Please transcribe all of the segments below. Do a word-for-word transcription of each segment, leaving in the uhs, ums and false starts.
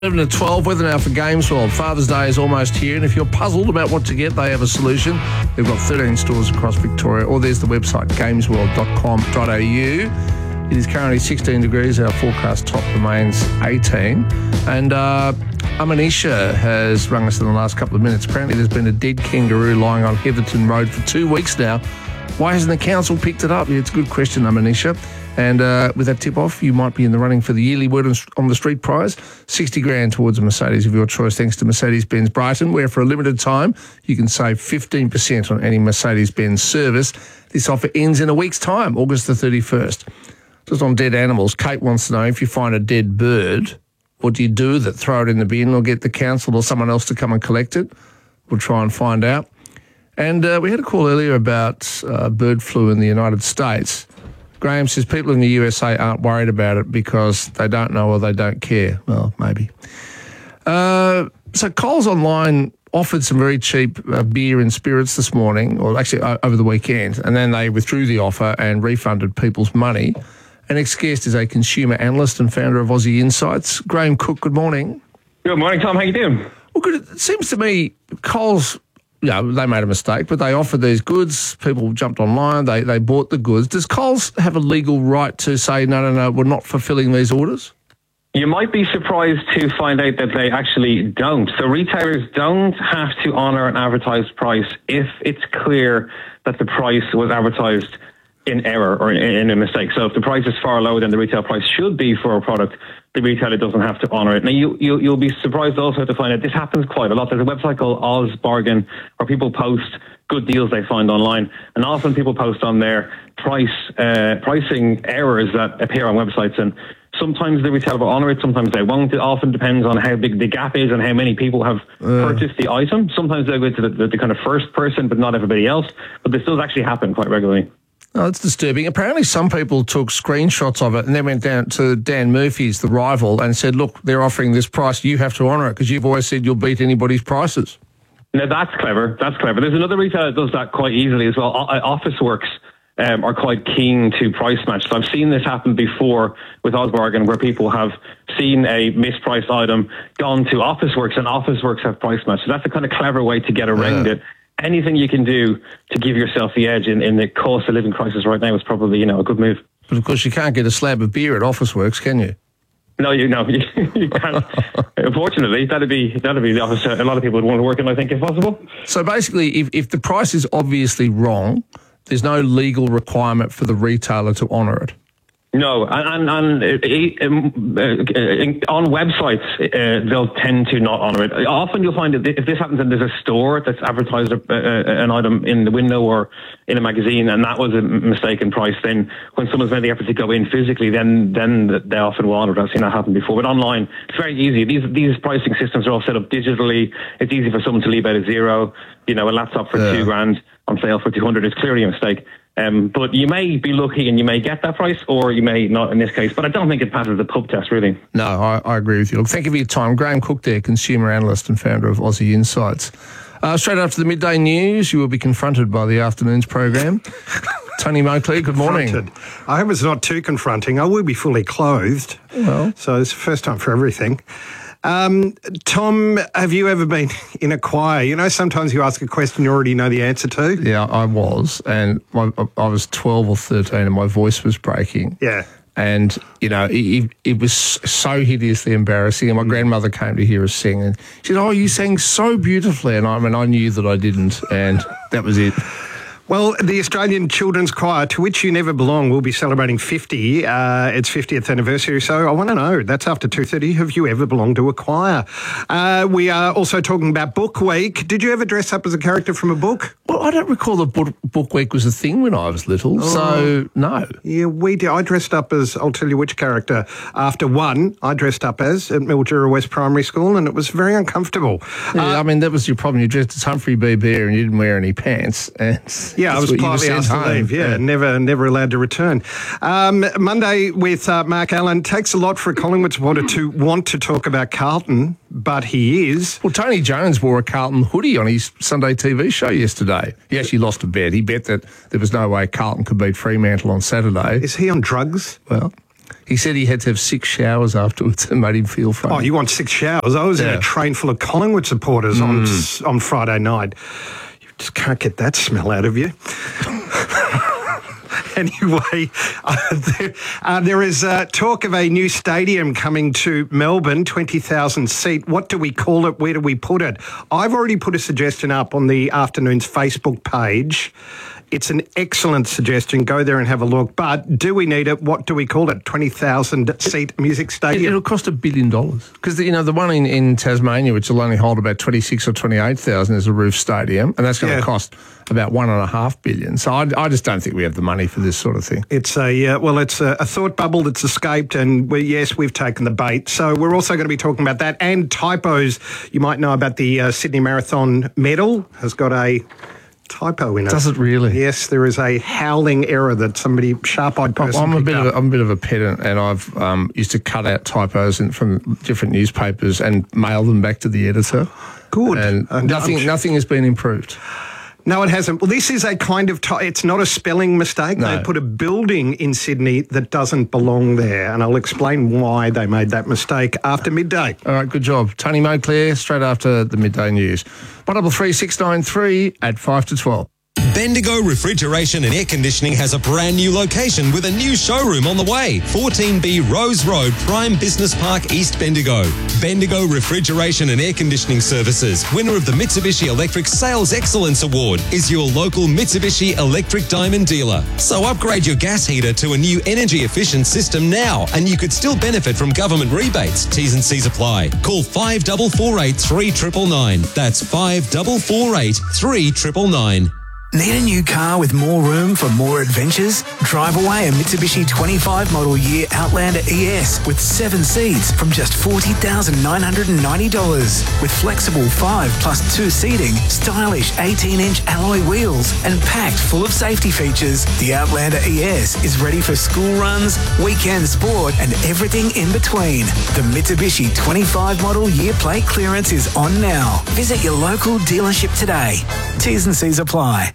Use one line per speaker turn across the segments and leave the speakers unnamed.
eleven to twelve, weather now for Games World. Father's Day is almost here, and if you're puzzled about what to get, they have a solution. They've got thirteen stores across Victoria, or there's the website, games world dot com dot a u. It is currently sixteen degrees. Our forecast top remains eighteen. And uh, Amanisha has rung us in the last couple of minutes. Apparently there's been a dead kangaroo lying on Heatherton Road for two weeks now. Why hasn't the council picked it up? Yeah, it's a good question, Amanisha. And uh, with that tip-off, you might be in the running for the yearly Word on the Street prize, sixty grand towards a Mercedes of your choice, thanks to Mercedes-Benz Brighton, where for a limited time you can save fifteen percent on any Mercedes-Benz service. This offer ends in a week's time, August the thirty-first. Just on dead animals, Kate wants to know, if you find a dead bird, what do you do with it? Throw it in the bin or get the council or someone else to come and collect it? We'll try and find out. And uh, we had a call earlier about uh, bird flu in the United States. Graham says people in the U S A aren't worried about it because they don't know or they don't care. Well, maybe. Uh, so Coles Online offered some very cheap uh, beer and spirits this morning, or actually uh, over the weekend, and then they withdrew the offer and refunded people's money. And Alex Guest is a consumer analyst and founder of Aussie Insights. Graham Cook, good morning.
Good morning, Tom. How you doing?
Well, good. It seems to me Coles... Yeah, they made a mistake, but they offered these goods. People jumped online. They they bought the goods. Does Coles have a legal right to say, no, no, no, we're not fulfilling these orders?
You might be surprised to find out that they actually don't. So retailers don't have to honour an advertised price if it's clear that the price was advertised in error or in a mistake. So if the price is far lower than the retail price should be for a product, the retailer doesn't have to honour it. Now, you, you, you'll be surprised also to find out this happens quite a lot. There's a website called Oz Bargain where people post good deals they find online, and often people post on there price uh, pricing errors that appear on websites, and sometimes the retailer will honour it, sometimes they won't. It often depends on how big the gap is and how many people have uh. purchased the item. Sometimes they'll go to the, the, the kind of first person, but not everybody else. But this does actually happen quite regularly.
Oh, it's disturbing. Apparently some people took screenshots of it and then went down to Dan Murphy's, the rival, and said, look, they're offering this price. You have to honour it because you've always said you'll beat anybody's prices.
Now, that's clever. That's clever. There's another retailer that does that quite easily as well. Officeworks um, are quite keen to price match. So I've seen this happen before with Osbargain, where people have seen a mispriced item, gone to Officeworks, and Officeworks have price matched. So that's a kind of clever way to get around yeah. it. Anything you can do to give yourself the edge in, in the cost of living crisis right now is probably, you know, a good move.
But of course, you can't get a slab of beer at Officeworks, can you?
No, you know, you, you can't. Unfortunately, that'd be that'd be the office a lot of people would want to work in, I think, if possible.
So basically, if, if the price is obviously wrong, there's no legal requirement for the retailer to honour it.
No, and, and, and uh, uh, on websites, uh, they'll tend to not honour it. Often you'll find that if this happens and there's a store that's advertised a, uh, an item in the window or in a magazine, and that was a mistaken price, then when someone's made the effort to go in physically, then then they often will honour it. I've seen that happen before. But online, it's very easy. These these pricing systems are all set up digitally. It's easy for someone to leave out a zero. You know, a laptop for yeah. two grand on sale for two hundred is clearly a mistake. Um, but you may be lucky and you may get that price, or you may not in this case. But I don't think it passes the pub test, really.
No, I, I agree with you. Look, thank you for your time. Graham Cook there, consumer analyst and founder of Aussie Insights. Uh, straight after the midday news, you will be confronted by the afternoon's program. Tony Moakley, good morning.
Confronted. I hope it's not too confronting. I will be fully clothed. Well. So it's the first time for everything. Um, Tom, have you ever been in a choir? You know, sometimes you ask a question you already know the answer to.
Yeah, I was, and my, I was twelve or thirteen and my voice was breaking.
Yeah.
And, you know, it, it was so hideously embarrassing, and my grandmother came to hear us sing, and she said, oh, you sang so beautifully, and I mean, I knew that I didn't, and that was it.
Well, the Australian Children's Choir, to which you never belong, will be celebrating fifty, uh, its fiftieth anniversary. So I want to know, that's after two thirty, have you ever belonged to a choir? Uh, we are also talking about Book Week. Did you ever dress up as a character from a book?
Well, I don't recall that book, book Week was a thing when I was little, oh, so no.
Yeah, we did. I dressed up as, I'll tell you which character, after one I dressed up as at Mildura West Primary School, and it was very uncomfortable.
Yeah, uh, I mean, that was your problem. You dressed as Humphrey B. Bear and you didn't wear any pants, and...
Yeah, I was politely asked to leave. Yeah, yeah, never never allowed to return. Um, Monday with uh, Mark Allen. Takes a lot for a Collingwood supporter to want to talk about Carlton, but he is.
Well, Tony Jones wore a Carlton hoodie on his Sunday T V show yesterday. He actually lost a bet. He bet that there was no way Carlton could beat Fremantle on Saturday.
Is he on drugs?
Well... He said he had to have six showers afterwards and made him feel funny.
Oh, you want six showers? I was
Yeah.
in a train full of Collingwood supporters
Mm.
on s- on Friday night. You just can't get that smell out of you. Anyway, uh, there, uh, there is uh, talk of a new stadium coming to Melbourne, twenty thousand seat. What do we call it? Where do we put it? I've already put a suggestion up on the afternoon's Facebook page. It's an excellent suggestion. Go there and have a look. But do we need it? What do we call it? twenty thousand seat music
It,
stadium?
it'll cost a billion dollars because you know the one in, in Tasmania, which will only hold about twenty six or twenty eight thousand, is a roof stadium, and that's going to
Yeah.
cost about one and a half billion. So I, I just don't think we have the money for this sort of thing.
It's a uh, well, it's a, a thought bubble that's escaped, and we, yes, we've taken the bait. So we're also going to be talking about that and typos. You might know about the uh, Sydney Marathon medal has got a typo in it.
Does it really?
Yes, there is a howling error that somebody sharp-eyed person.
I'm a
picked
bit
up.
of a, I'm a bit of a pedant, and I've um, used to cut out typos in, from different newspapers and mail them back to the editor.
Good.
And
Uh,
nothing
I'm-
nothing has been improved.
No, it hasn't. Well, this is a kind of, ty- it's not a spelling mistake.
No.
They put a building in Sydney that doesn't belong there, and I'll explain why they made that mistake after midday.
All right, good job. Tony Monclair, straight after the midday news. one double three six nine three at five to twelve.
Bendigo Refrigeration and Air Conditioning has a brand new location with a new showroom on the way. fourteen B Rose Road, Prime Business Park, East Bendigo. Bendigo Refrigeration and Air Conditioning Services, winner of the Mitsubishi Electric Sales Excellence Award, is your local Mitsubishi Electric Diamond dealer. So upgrade your gas heater to a new energy efficient system now, and you could still benefit from government rebates. T's and C's apply. Call five four four eight, three nine nine nine. That's five four four eight, three nine nine nine.
Need a new car with more room for more adventures? Drive away a Mitsubishi twenty-five model year Outlander E S with seven seats from just forty thousand nine hundred ninety dollars. With flexible five plus two seating, stylish eighteen inch alloy wheels, and packed full of safety features, the Outlander E S is ready for school runs, weekend sport, and everything in between. The Mitsubishi twenty-five model year plate clearance is on now. Visit your local dealership today. T's and C's apply.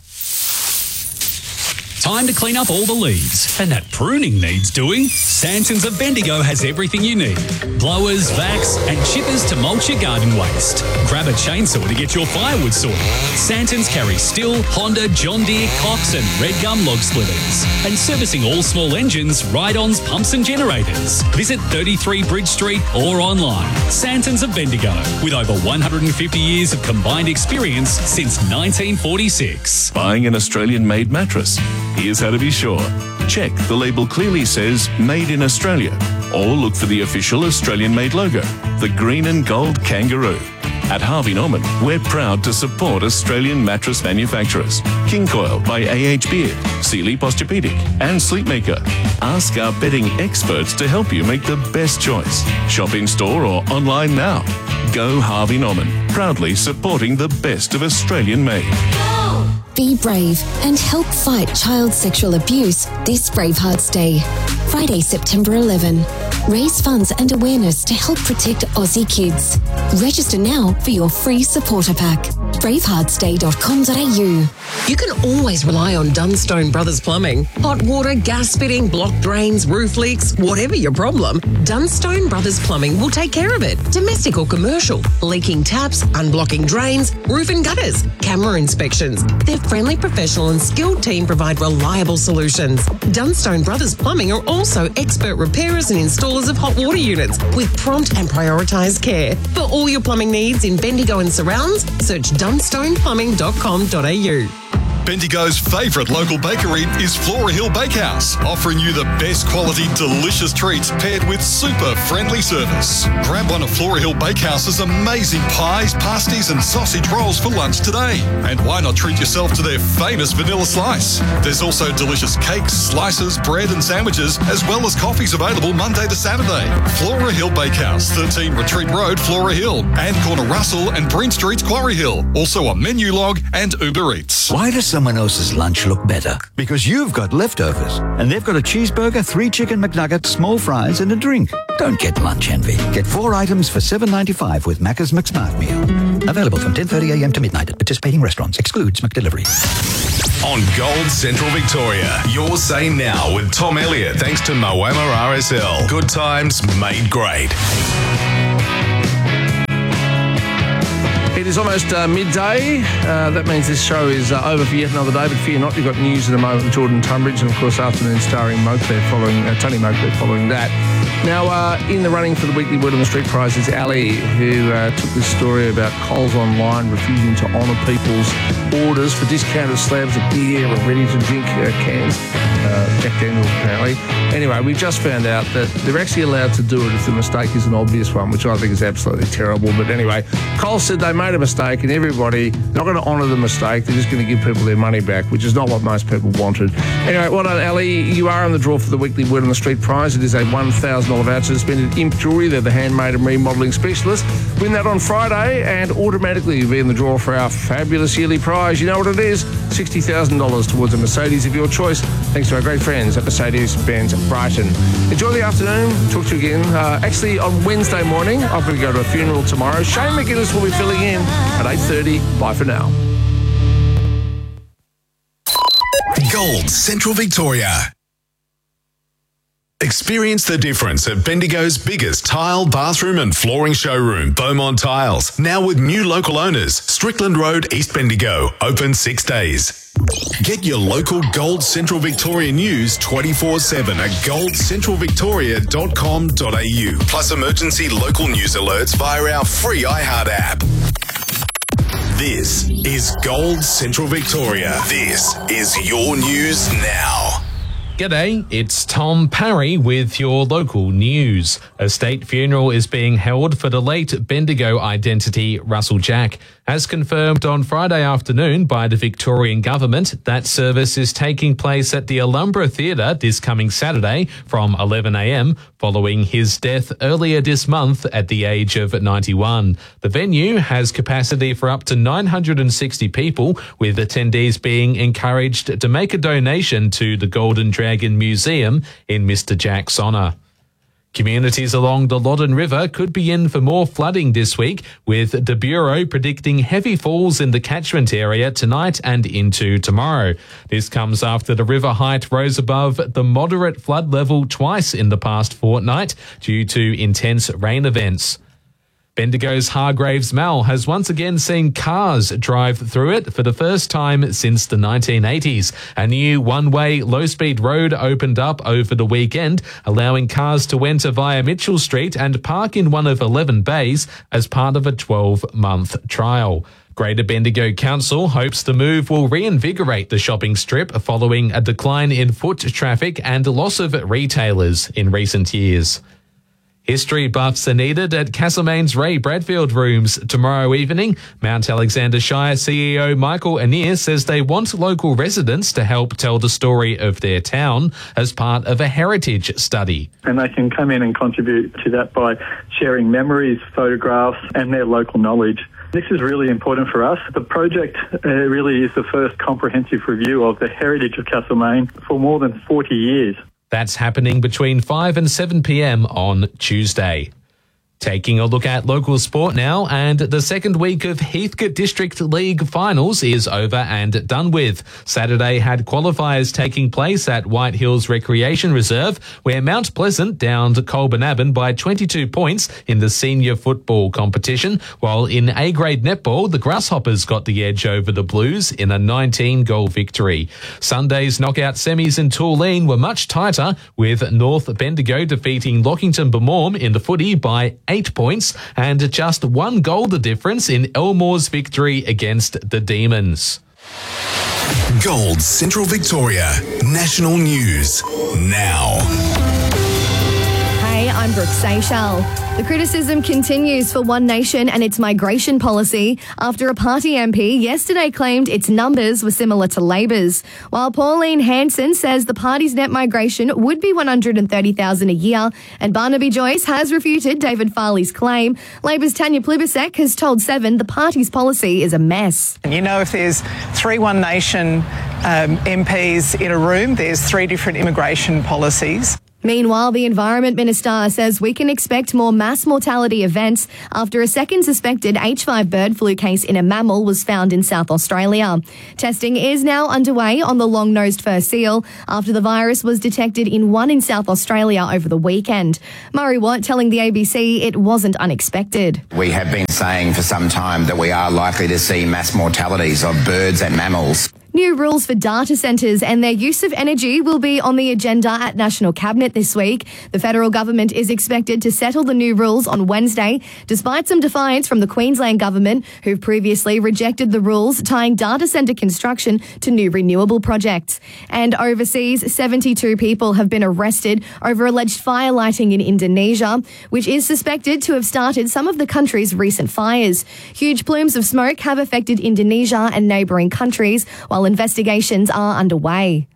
Time to clean up all the leaves. And that pruning needs doing. Santons of Bendigo has everything you need. Blowers, vacs, and chippers to mulch your garden waste. Grab a chainsaw to get your firewood sorted. Santons carry Stihl, Honda, John Deere, Cox, and Red Gum log splitters. And servicing all small engines, ride-ons, pumps, and generators. Visit thirty-three Bridge Street or online. Santons of Bendigo, with over one hundred fifty years of combined experience since nineteen forty-six.
Buying an Australian-made mattress? Here's how to be sure. Check the label clearly says Made in Australia, or look for the official Australian-made logo, the green and gold kangaroo. At Harvey Norman, we're proud to support Australian mattress manufacturers. King Coil by A H Beard, Sealy Posturepedic, and Sleepmaker. Ask our bedding experts to help you make the best choice. Shop in store or online now. Go Harvey Norman, proudly supporting the best of Australian-made.
Be brave and help fight child sexual abuse this Bravehearts Day. Friday, September eleventh. Raise funds and awareness to help protect Aussie kids. Register now for your free supporter pack. bravehearts day dot com dot a u.
You can always rely on Dunstone Brothers Plumbing. Hot water, gas fitting, blocked drains, roof leaks, whatever your problem, Dunstone Brothers Plumbing will take care of it. Domestic or commercial, leaking taps, unblocking drains, roof and gutters, camera inspections. Their friendly, professional and skilled team provide reliable solutions. Dunstone Brothers Plumbing are also expert repairers and installers of hot water units with prompt and prioritised care. For all your plumbing needs in Bendigo and surrounds, search dunstone plumbing dot com dot a u.
Bendigo's favourite local bakery is Flora Hill Bakehouse, offering you the best quality, delicious treats paired with super friendly service. Grab one of Flora Hill Bakehouse's amazing pies, pasties and sausage rolls for lunch today. And why not treat yourself to their famous vanilla slice? There's also delicious cakes, slices, bread and sandwiches, as well as coffees available Monday to Saturday. Flora Hill Bakehouse, thirteen Retreat Road, Flora Hill, and corner Russell and Breen Streets, Quarry Hill. Also on Menu Log and Uber Eats.
Why does someone else's lunch look better? Because you've got leftovers, and they've got a cheeseburger, three chicken McNuggets, small fries, and a drink. Don't get lunch envy. Get four items for seven ninety-five with Macca's McSmart Meal. Available from ten thirty a m to midnight at participating restaurants. Excludes McDelivery.
On Gold Central Victoria, your say now with Tom Elliott, thanks to Moama R S L. Good times made great.
It is almost uh, midday. Uh, that means this show is uh, over for yet another day, but fear not, you've got news in a moment with Jordan Tunbridge and, of course, afternoon starring Moclair following, uh, Tony Moclair following that. Now, uh, in the running for the weekly Word on the Street prize is Ali, who uh, took this story about Coles Online refusing to honour people's orders for discounted slabs of beer or ready-to-drink uh, cans. Uh, Jack Daniels, apparently. Anyway, we've just found out that they're actually allowed to do it if the mistake is an obvious one, which I think is absolutely terrible. But anyway, Coles said they made a mistake and everybody, not going to honour the mistake, they're just going to give people their money back, which is not what most people wanted. Anyway, well done, Ali. You are in the draw for the weekly Word on the Street prize. It is a one thousand dollars voucher to spend at Imp Jewellery. They're the handmade and remodelling specialist. Win that on Friday and automatically you'll be in the draw for our fabulous yearly prize. You know what it is? sixty thousand dollars towards a Mercedes of your choice, thanks to our great friends at Mercedes-Benz Brighton. Enjoy the afternoon. Talk to you again. Uh, actually, on Wednesday morning, I'm going to go to a funeral tomorrow. Shane McGuinness will be filling in at eight thirty. Bye for now.
Gold Central Victoria. Experience the difference at Bendigo's biggest tile, bathroom and flooring showroom, Beaumont Tiles. Now with new local owners, Strickland Road, East Bendigo, open six days. Get your local Gold Central Victoria news twenty-four seven at gold central victoria dot com dot a u. Plus emergency local news alerts via our free iHeart app. This is Gold Central Victoria. This is your news now.
G'day, it's Tom Parry with your local news. A state funeral is being held for the late Bendigo identity Russell Jack. As confirmed on Friday afternoon by the Victorian Government, that service is taking place at the Alhambra Theatre this coming Saturday from eleven a m following his death earlier this month at the age of ninety-one. The venue has capacity for up to nine hundred sixty people, with attendees being encouraged to make a donation to the Golden Dragon Museum in Mister Jack's honour. Communities along the Loddon River could be in for more flooding this week, with the Bureau predicting heavy falls in the catchment area tonight and into tomorrow. This comes after the river height rose above the moderate flood level twice in the past fortnight due to intense rain events. Bendigo's Hargraves Mall has once again seen cars drive through it for the first time since the nineteen eighties. A new one-way low-speed road opened up over the weekend, allowing cars to enter via Mitchell Street and park in one of eleven bays as part of a twelve-month trial. Greater Bendigo Council hopes the move will reinvigorate the shopping strip following a decline in foot traffic and loss of retailers in recent years. History buffs are needed at Castlemaine's Ray Bradfield Rooms tomorrow evening. Mount Alexander Shire C E O Michael Anir says they want local residents to help tell the story of their town as part of a heritage study.
And they can come in and contribute to that by sharing memories, photographs and their local knowledge. This is really important for us. The project uh, really is the first comprehensive review of the heritage of Castlemaine for more than forty years.
That's happening between five and seven p m on Tuesday. Taking a look at local sport now, and the second week of Heathcote District League finals is over and done with. Saturday had qualifiers taking place at White Hills Recreation Reserve, where Mount Pleasant downed Colbernabon by twenty-two points in the senior football competition, while in A-grade netball, the Grasshoppers got the edge over the Blues in a nineteen-goal victory. Sunday's knockout semis in Tullaine were much tighter, with North Bendigo defeating Lockington Bemorm in the footy by eight points and just one goal the difference in Elmore's victory against the Demons.
Gold Central Victoria National News now.
Hey, I'm Brooke Seychelles. The criticism continues for One Nation and its migration policy after a party M P yesterday claimed its numbers were similar to Labor's, while Pauline Hanson says the party's net migration would be one hundred thirty thousand a year, and Barnaby Joyce has refuted David Farley's claim. Labor's Tanya Plibersek has told Seven the party's policy is a mess.
You know, if there's three One Nation um, M Ps in a room, there's three different immigration policies.
Meanwhile, the Environment Minister says we can expect more mass mortality events after a second suspected H five bird flu case in a mammal was found in South Australia. Testing is now underway on the long-nosed fur seal after the virus was detected in one in South Australia over the weekend. Murray Watt telling the A B C it wasn't unexpected.
We have been saying for some time that we are likely to see mass mortalities of birds and mammals.
New rules for data centres and their use of energy will be on the agenda at National Cabinet this week. The federal government is expected to settle the new rules on Wednesday, despite some defiance from the Queensland government, who've previously rejected the rules tying data centre construction to new renewable projects. And overseas, seventy-two people have been arrested over alleged fire lighting in Indonesia, which is suspected to have started some of the country's recent fires. Huge plumes of smoke have affected Indonesia and neighbouring countries, while investigations are underway.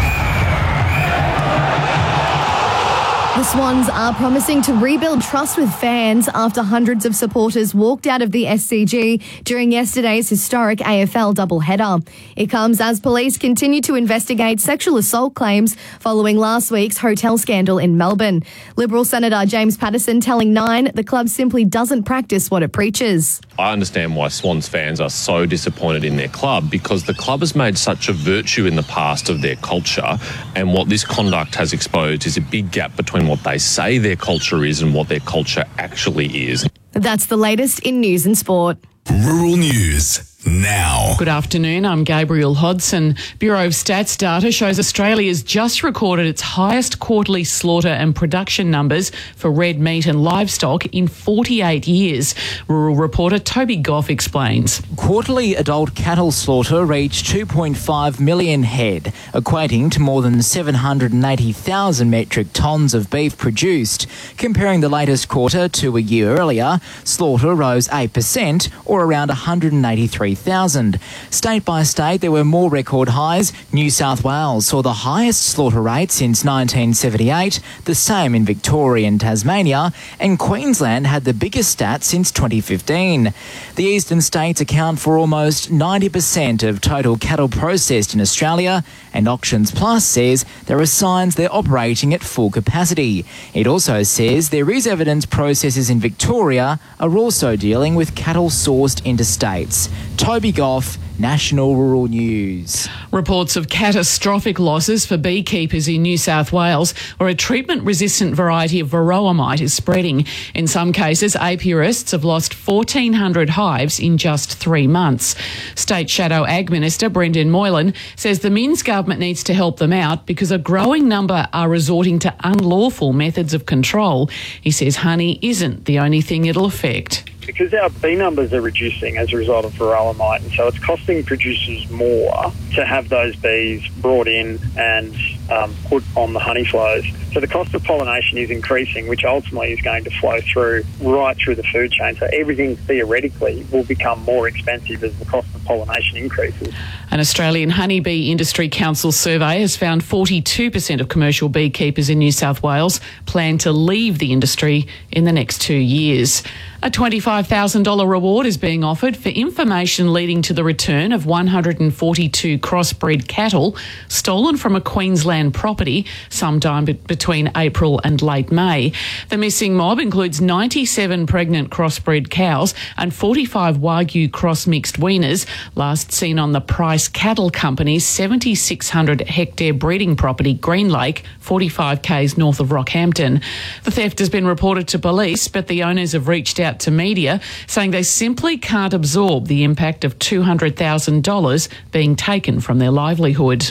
The Swans are promising to rebuild trust with fans after hundreds of supporters walked out of the S C G during yesterday's historic A F L doubleheader. It comes as police continue to investigate sexual assault claims following last week's hotel scandal in Melbourne. Liberal Senator James Patterson telling Nine the club simply doesn't practice what it preaches.
I understand why Swans fans are so disappointed in their club, because the club has made such a virtue in the past of their culture, and what this conduct has exposed is a big gap between what they say their culture is and what their culture actually is.
That's the latest in news and sport.
Rural News now.
Good afternoon, I'm Gabriel Hodson. Bureau of Stats data shows Australia's just recorded its highest quarterly slaughter and production numbers for red meat and livestock in forty-eight years. Rural reporter Toby Goff explains.
Quarterly adult cattle slaughter reached two point five million head, equating to more than seven hundred eighty thousand metric tonnes of beef produced. Comparing the latest quarter to a year earlier, slaughter rose eight percent, or around one hundred eighty-three thousand. State by state, there were more record highs. New South Wales saw the highest slaughter rate since nineteen seventy-eight, the same in Victoria and Tasmania, and Queensland had the biggest stats since twenty fifteen. The eastern states account for almost ninety percent of total cattle processed in Australia, and Auctions Plus says there are signs they're operating at full capacity. It also says there is evidence processors in Victoria are also dealing with cattle sourced into states. Toby Goff, National Rural News.
Reports of catastrophic losses for beekeepers in New South Wales, where a treatment-resistant variety of varroa mite is spreading. In some cases, apiarists have lost fourteen hundred hives in just three months. State Shadow Ag Minister Brendan Moylan says the Minns government needs to help them out because a growing number are resorting to unlawful methods of control. He says honey isn't the only thing it'll affect.
Because our bee numbers are reducing as a result of varroa mite, and so it's costing producers more to have those bees brought in and um, put on the honey flows. So the cost of pollination is increasing, which ultimately is going to flow through right through the food chain. So everything theoretically will become more expensive as the cost of pollination increases.
An Australian Honeybee Industry Council survey has found forty-two percent of commercial beekeepers in New South Wales plan to leave the industry in the next two years. A twenty-five thousand dollars reward is being offered for information leading to the return of one hundred forty-two crossbred cattle stolen from a Queensland property sometime be- between April and late May. The missing mob includes ninety-seven pregnant crossbred cows and forty-five Wagyu cross-mixed weaners, last seen on the Price Cattle Company's seventy-six hundred hectare breeding property, Green Lake, forty-five kays north of Rockhampton. The theft has been reported to police, but the owners have reached out to media, saying they simply can't absorb the impact of two hundred thousand dollars being taken from their livelihood.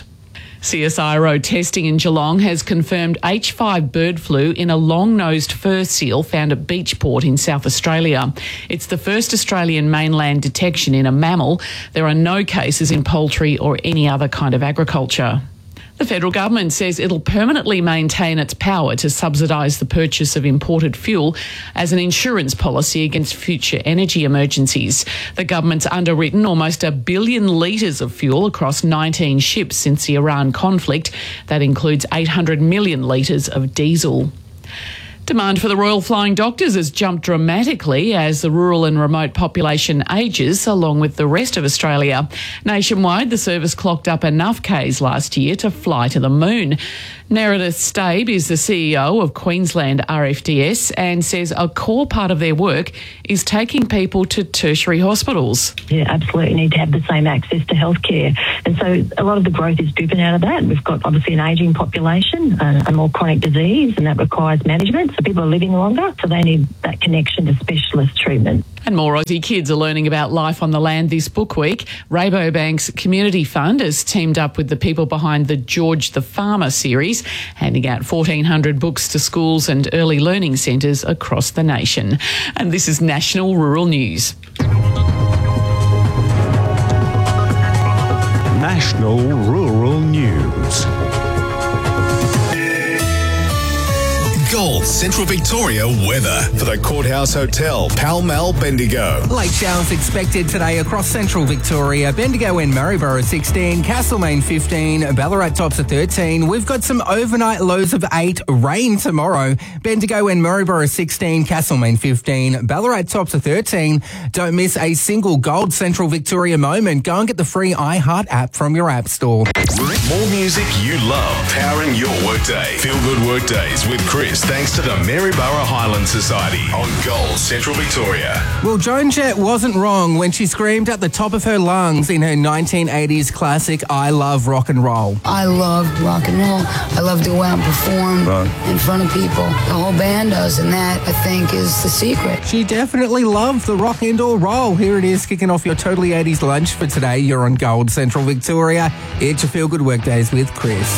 C S I R O testing in Geelong has confirmed H five bird flu in a long-nosed fur seal found at Beachport in South Australia. It's the first Australian mainland detection in a mammal. There are no cases in poultry or any other kind of agriculture. The federal government says it'll permanently maintain its power to subsidise the purchase of imported fuel as an insurance policy against future energy emergencies. The government's underwritten almost a billion litres of fuel across nineteen ships since the Iran conflict. That includes eight hundred million litres of diesel. Demand for the Royal Flying Doctors has jumped dramatically as the rural and remote population ages along with the rest of Australia. Nationwide, the service clocked up enough Ks last year to fly to the moon. Meredith Stabe is the C E O of Queensland R F D S and says a core part of their work is taking people to tertiary hospitals.
You absolutely need to have the same access to healthcare. And so a lot of the growth is driven out of that. We've got obviously an ageing population, a, a more chronic disease, and that requires management. So people are living longer, so they need that connection to specialist treatment.
And more Aussie kids are learning about life on the land this book week. Rabobank's Community Fund has teamed up with the people behind the George the Farmer series, handing out fourteen hundred books to schools and early learning centres across the nation. And this is National Rural News.
National Rural News.
Gold Central Victoria weather for the Courthouse Hotel, Pall Mall, Bendigo.
Late showers expected today across Central Victoria. Bendigo and Maryborough sixteen, Castlemaine fifteen, Ballarat tops at thirteen. We've got some overnight lows of eight, rain tomorrow. Bendigo and Maryborough sixteen, Castlemaine fifteen, Ballarat tops at thirteen. Don't miss a single Gold Central Victoria moment. Go and get the free iHeart app from your app store.
More music you love, powering your workday. Feel Good Workdays with Chris, thanks to the Maryborough Highland Society on Gold Central Victoria.
Well, Joan Jett wasn't wrong when she screamed at the top of her lungs in her nineteen eighties classic I Love Rock and Roll.
I love rock and roll. I love to go out and perform right. in front of people. The whole band does, and that, I think, is the secret.
She definitely loved the rock and roll. Here it is, kicking off your Totally eighties lunch for today. You're on Gold Central Victoria. It's your Feel Good Workdays with Chris.